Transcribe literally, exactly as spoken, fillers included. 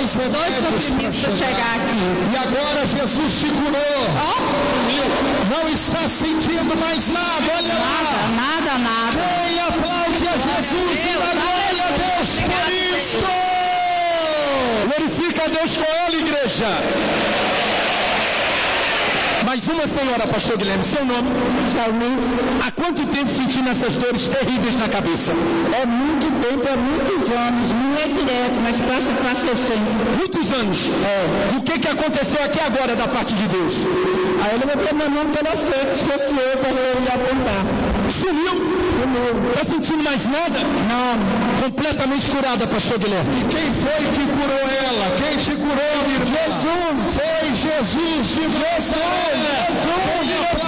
dois remédios para chegar aqui. E agora Jesus te curou. Oh. Não está sentindo mais nada, olha nada, lá. Nada, nada, Quem aplaude a Jesus e dá glória a Deus por isto. Glorifica a Deus com ela, igreja. Mais uma senhora, pastor Guilherme, seu nome? Jalmir. Há quanto tempo sentindo essas dores terríveis na cabeça? É muito tempo, é muitos anos, não é direto, mas passa, passa eu sempre. Muitos anos? É. E o que que aconteceu aqui agora da parte de Deus? Aí ele meteu minha mão pela frente, se fosse eu, para eu lhe apontar. Sumiu? Sumiu. Está sentindo mais nada? Não. Completamente curada, pastor Guilherme. E quem foi que curou ela? Quem te curou, irmão? Jesus. Foi Jesus de Nazaré. Jesus.